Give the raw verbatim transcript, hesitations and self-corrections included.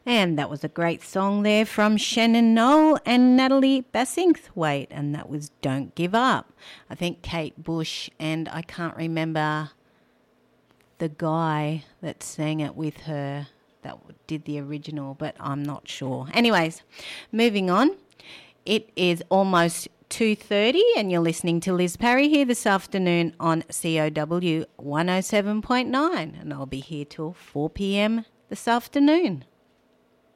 And that was a great song there from Shannon Knoll and Natalie Bassingthwaite, and that was Don't Give Up. I think Kate Bush, and I can't remember the guy that sang it with her that did the original, but I'm not sure. Anyways, moving on. It is almost two thirty and you're listening to Liz Parry here this afternoon on C O W one oh seven point nine, and I'll be here till four p.m. this afternoon.